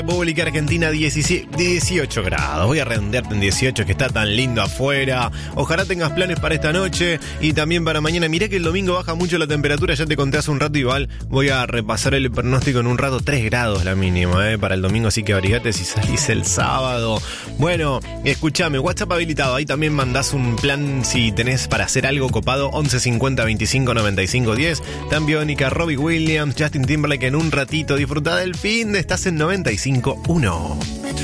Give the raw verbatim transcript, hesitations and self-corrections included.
República Argentina, dieciocho grados. Voy a redondearte en dieciocho, que está tan lindo afuera. Ojalá tengas planes para esta noche y también para mañana. Mirá que el domingo baja mucho la temperatura, ya te conté hace un rato, igual voy a repasar el pronóstico en un rato. Tres grados la mínima, eh, para el domingo, así que abrigate si salís el sábado. Bueno, escuchame, WhatsApp habilitado, ahí también mandás un plan si tenés para hacer algo copado. Once cincuenta veinticinco noventa y cinco diez. Tan Biónica, Robbie Williams, Justin Timberlake en un ratito. Disfrutá del fin de, estás en noventa y cinco uno.